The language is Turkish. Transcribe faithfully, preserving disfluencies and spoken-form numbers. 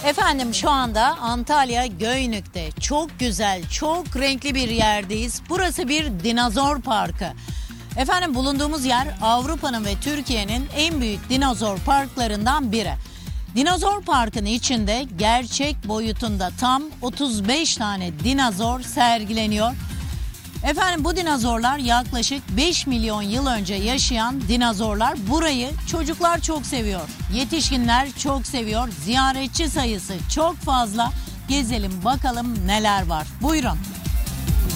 Efendim şu anda Antalya Göynük'te çok güzel, çok renkli bir yerdeyiz. Burası bir dinozor parkı. Efendim bulunduğumuz yer Avrupa'nın ve Türkiye'nin en büyük dinozor parklarından biri. Dinozor parkının içinde gerçek boyutunda tam otuz beş tane dinozor sergileniyor. Efendim bu dinozorlar yaklaşık beş milyon yıl önce yaşayan dinozorlar. Burayı çocuklar çok seviyor. Yetişkinler çok seviyor. Ziyaretçi sayısı çok fazla. Gezelim bakalım neler var. Buyurun.